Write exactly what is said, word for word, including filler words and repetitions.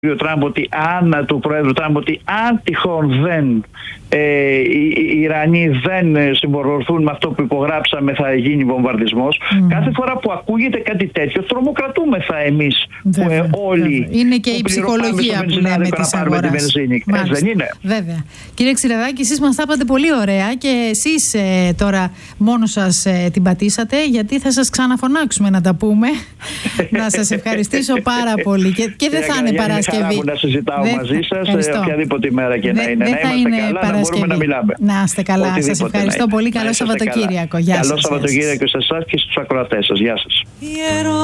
του Τραμπ ότι αν, του Προέδρου Τραμπ ότι αν τυχόν δεν ε, οι, οι Ιρανοί δεν συμπορφωθούν με αυτό που υπογράψαμε θα γίνει βομβαρδισμός. Mm. Κάθε φορά που ακούγεται κάτι τέτοιο τρομοκρατούμεθα εμείς που ε, όλοι είναι και η ψυχολογία που λέμε της αγοράς. Δεν είναι. Βέβαια. Κύριε Ξηραδάκη, εσείς μας τα είπατε πολύ ωραία και εσείς ε, τώρα μόνο σας ε, την πατήσατε, γιατί θα σας ξαναφωνάξουμε να τα πούμε. Να σας ευχαριστήσω πάρα πολύ και, και δεν θα είναι Παρασκευή. Χαρά μου να συζητάω δεν... μαζί σας οποιαδήποτε ημέρα και δε, να είναι. Δεν θα είναι καλά, Παρασκευή. Να, να, μιλάμε. Να είστε καλά. Σας ευχαριστώ πολύ. Καλό Σαββατοκύριακο. Γεια σας. Καλό Σαββατοκύριακο σε εσάς και στους ακροατές σας. Γεια σας.